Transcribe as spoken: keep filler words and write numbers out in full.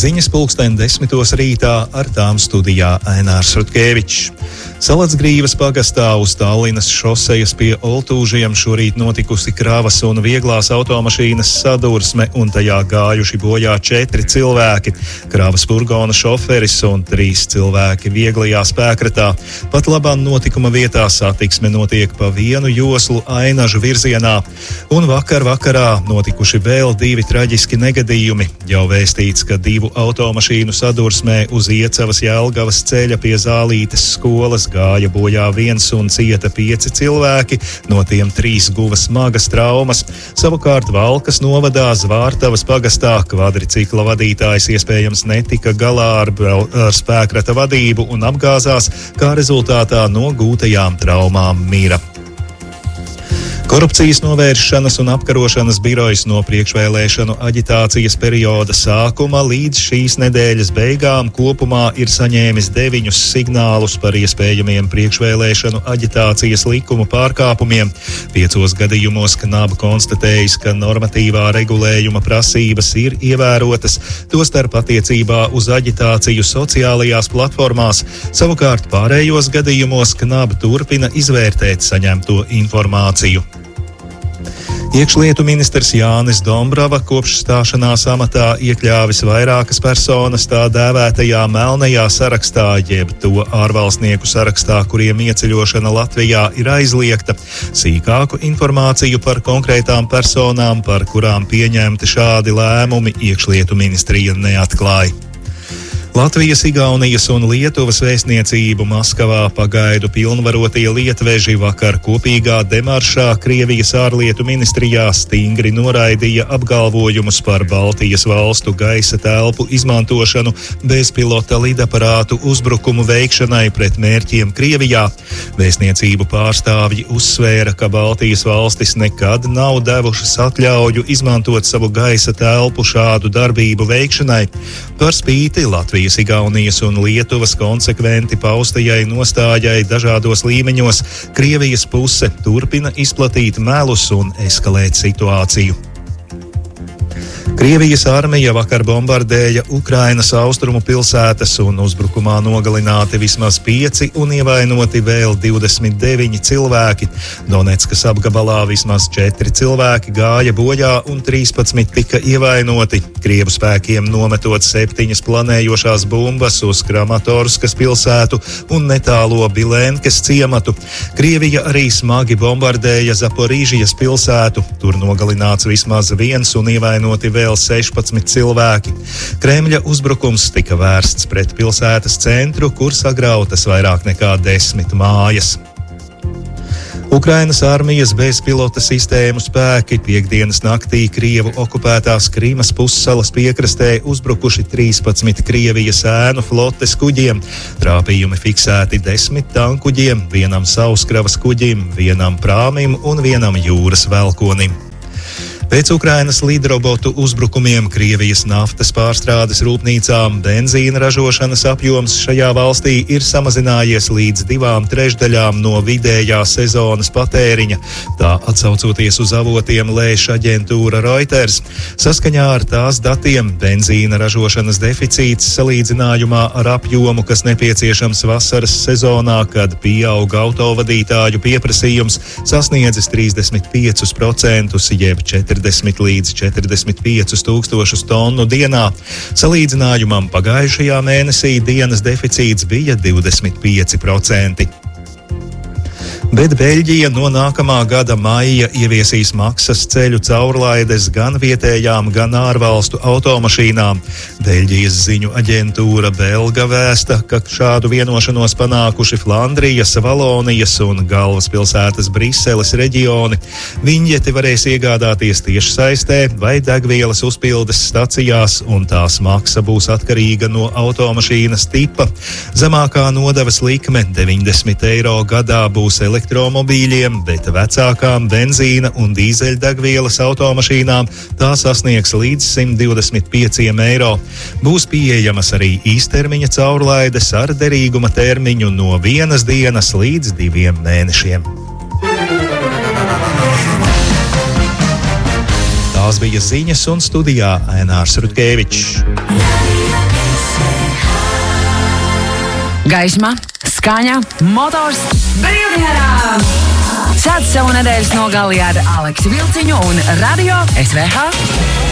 Ziņas pulksten desmitos rītā, ar tām studijā Ainārs Rutkevičs. Salacgrīvas pagastā uz Tallinas šosejas pie Oltūžiem šorīt notikusi kravas un vieglās automašīnas sadursme, un tajā gājuši bojā četri cilvēki - kravas furgona šoferis un trīs cilvēki vieglajā spēkratā. Pat labāk notikuma vietā satiksme notiek pa vienu joslu Ainažu virzienā, un vakar vakarā notikuši vēl divi traģiski negadījumi. Jau vēstīts, ka divu automašīnu sadursmē uz Iecavas Jelgavas ceļa pie Zālītes skolas gāja bojā viens un cieta pieci cilvēki, no tiem trīs guva smagas traumas. Savukārt Valkas novadā Zvārtavas pagastā kvadricikla vadītājs iespējams netika galā ar, ar spēkrata vadību un apgāzās, kā rezultātā no gūtajām traumām mira. Korupcijas novēršanas un apkarošanas birojas no priekšvēlēšanu aģitācijas perioda sākuma līdz šīs nedēļas beigām kopumā ir saņēmis deviņus signālus par iespējamiem priekšvēlēšanu aģitācijas likumu pārkāpumiem. Piecos gadījumos Knaba konstatējis, ka normatīvā regulējuma prasības ir ievērotas, tostarp attiecībā uz aģitāciju sociālajās platformās. Savukārt pārējos gadījumos Knaba turpina izvērtēt saņemto informāciju. Iekšlietu ministrs Jānis Dombrava kopš stāšanās amatā iekļāvis vairākas personas tā dēvētajā melnajā sarakstā, jeb to ārvalstnieku sarakstā, kuriem ieceļošana Latvijā ir aizliegta. Sīkāku informāciju par konkrētām personām, par kurām pieņemti šādi lēmumi, Iekšlietu ministrija neatklāja. Latvijas, Igaunijas un Lietuvas vēstniecību Maskavā pagaidu pilnvarotie lietveži vakar kopīgā demaršā Krievijas ārlietu ministrijā stingri noraidīja apgalvojumus par Baltijas valstu gaisa telpu izmantošanu bezpilota lidaparātu uzbrukumu veikšanai pret mērķiem Krievijā. Vēstniecību pārstāvji uzsvēra, ka Baltijas valstis nekad nav devušas atļauju izmantot savu gaisa telpu šādu darbību veikšanai. Par spīti Latvijas, Igaunijas un Lietuvas konsekventi paustajai nostājai dažādos līmeņos, Krievijas puse turpina izplatīt melus un eskalēt situāciju. Krievijas armija vakar bombardēja Ukrainas austrumu pilsētas un uzbrukumā nogalināti vismaz pieci un ievainoti vēl divdesmit deviņi cilvēki. Doneckas apgabalā vismaz četri cilvēki gāja bojā un trīspadsmit tika ievainoti. Krievu spēkiem nometot septiņas planējošās bumbas uz Kramatorskas pilsētu un netālo Bilēnkas ciematu. Krievija arī smagi bombardēja Zaporīžijas pilsētu. Tur nogalināts vismaz viens un ievainoti vēl sešpadsmit cilvēki. Kremļa uzbrukums tika vērsts pret pilsētas centru, kur sagrautas vairāk nekā desmit mājas. Ukrainas armijas bezpilota sistēmu spēki piektdienas naktī Krievu okupētās Krimas pussalas piekrastē uzbrukuši trīspadsmit Krievijas ēnu flotes kuģiem. Trāpījumi fiksēti desmit tankuģiem, vienam sauskravas kuģim, vienam prāmim un vienam jūras velkonim. Pēc Ukrainas lidrobotu uzbrukumiem Krievijas naftas pārstrādes rūpnīcām benzīna ražošanas apjoms šajā valstī ir samazinājies līdz divām trešdaļām no vidējā sezonas patēriņa. Tā atsaucoties uz avotiem lēš aģentūra Reuters. Saskaņā ar tās datiem benzīna ražošanas deficīts salīdzinājumā ar apjomu, kas nepieciešams vasaras sezonā, kad pieauga autovadītāju pieprasījums, sasniedzis trīsdesmit piecus procentus jeb četrdesmit līdz četrdesmit piecus tūkstošus tonu dienā. Salīdzinājumam pagājušajā mēnesī dienas deficīts bija divdesmit pieci procenti. Bet Beļģija no nākamā gada maija ieviesīs maksas ceļu caurlaides gan vietējām, gan ārvalstu automašīnām. Beļģijas ziņu aģentūra Belga vēsta, ka šādu vienošanos panākuši Flandrijas, Valonijas un galvaspilsētas Briseles reģioni. Viņieti varēs iegādāties tiešsaistē vai degvielas uzpildes stacijās, un tās maksa būs atkarīga no automašīnas tipa. Zemākā nodevas likme deviņdesmit eiro gadā būs elektroniski elektromobīļiem, bet vecākām benzīna un dīzeļdegvielas automašīnām tā sasniegs līdz simt divdesmit pieciem eiro. Būs pieejamas arī īstermiņa caurlaides ar derīguma termiņu no vienas dienas līdz diviem mēnešiem. Tās bija ziņas un studijā Ainārs Rutkevičs. Gaisma, skaņa, motors, brīvdienā! Sāc savu nedēļas nogali ar Aleksi Vilciņu un Radio S V H.